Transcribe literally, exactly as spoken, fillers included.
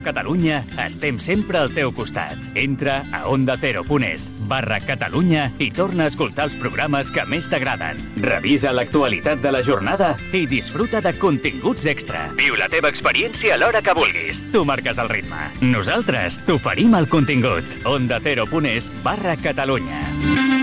Catalunya, estem sempre al teu costat. Entra a onda cero punt es barra Catalunya i torna a escoltar els programes que més t'agraden. Revisa l'actualitat de la jornada i disfruta de continguts extra. Viu la teva experiència a l'hora que vulguis. Tu marques el ritme. Nosaltres t'oferim el contingut. onda cero punt es barra Catalunya.